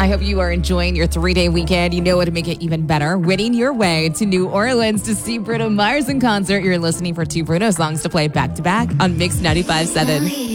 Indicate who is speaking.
Speaker 1: I hope you are enjoying your 3-day weekend. You know what to make it even better. Winning your way to New Orleans to see Bruno Mars in concert. You're listening for two Bruno songs to play back to back on Mix 95.7.